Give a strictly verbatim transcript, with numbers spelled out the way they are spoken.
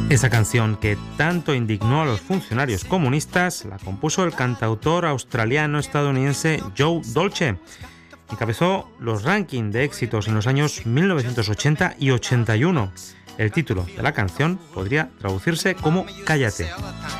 Esa canción que tanto indignó a los funcionarios comunistas la compuso el cantautor australiano-estadounidense Joe Dolce. Encabezó los rankings de éxitos en los años mil novecientos ochenta y ochenta y uno. El título de la canción podría traducirse como Cállate.